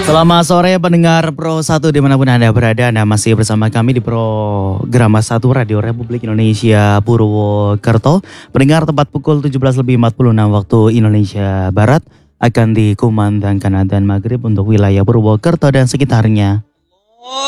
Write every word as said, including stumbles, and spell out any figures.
Selamat sore pendengar Pro satu dimanapun Anda berada. Anda masih bersama kami di program satu Radio Republik Indonesia Purwokerto. Pendengar tepat pukul tujuh belas lebih empat puluh enam waktu Indonesia Barat akan dikumandangkan adzan maghrib untuk wilayah Purwokerto dan sekitarnya.